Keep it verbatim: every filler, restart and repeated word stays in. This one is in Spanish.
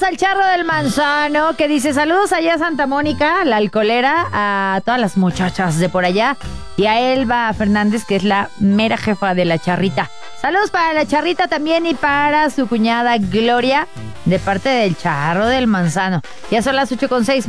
al Charro del Manzano, que dice: saludos allá a Santa Mónica, la alcoholera, a todas las muchachas de por allá, y a Elba Fernández, que es la mera jefa de la Charrita. Saludos para la Charrita también y para su cuñada Gloria, de parte del Charro del Manzano. Ya son las ocho con seis.